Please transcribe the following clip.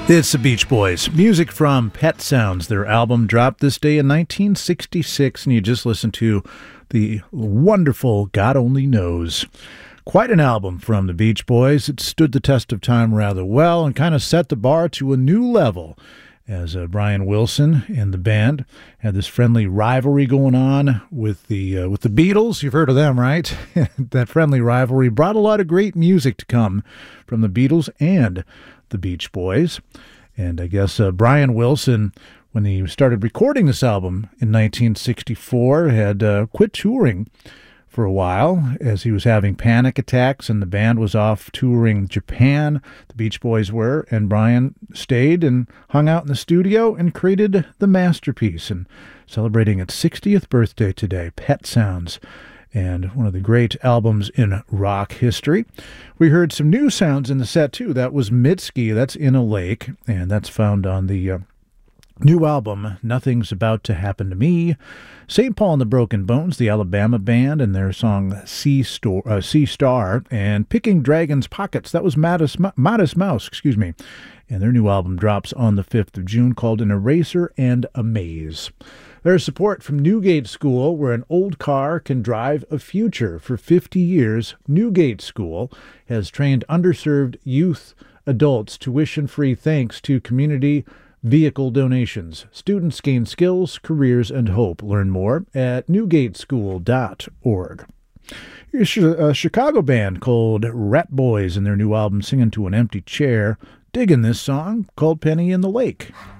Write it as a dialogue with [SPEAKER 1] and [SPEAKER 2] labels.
[SPEAKER 1] It's the Beach Boys. Music from Pet Sounds. Their album dropped this day in 1966, and you just listened to the wonderful God Only Knows. Quite an album from the Beach Boys. It stood the test of time rather well and kind of set the bar to a new level as Brian Wilson and the band had this friendly rivalry going on with the Beatles. You've heard of them, right? That friendly rivalry brought a lot of great music to come from the Beatles and the Beach Boys. And I guess Brian Wilson, when he started recording this album in 1964, had quit touring for a while as he was having panic attacks and the band was off touring Japan. The Beach Boys were, and Brian stayed and hung out in the studio and created the masterpiece. And celebrating its 60th birthday today, Pet Sounds, and one of the great albums in rock history. We heard some new sounds in the set, too. That was Mitski, that's In a Lake, and that's found on the new album, Nothing's About to Happen to Me. St. Paul and the Broken Bones, the Alabama band, and their song Sea Star, and Picking Dragon's Pockets, that was Modest Mouse, and their new album drops on the 5th of June called An Eraser and a Maze. There's support from Newgate School, where an old car can drive a future. For 50 years, Newgate School has trained underserved youth adults tuition-free thanks to community vehicle donations. Students gain skills, careers, and hope. Learn more at newgateschool.org. Here's a Chicago band called Rat Boys and their new album, Singing to an Empty Chair. Digging this song called Penny in the Lake.